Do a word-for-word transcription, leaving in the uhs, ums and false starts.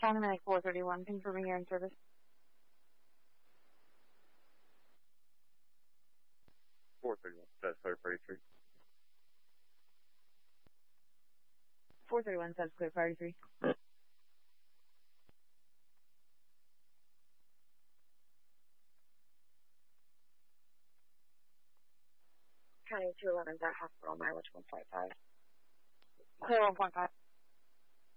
County four thirty-one, confirming you're in service. four thirty-one, status clear party three. four thirty-one, status clear party three. County two eleven, that hospital mileage one point five. Clear one point five.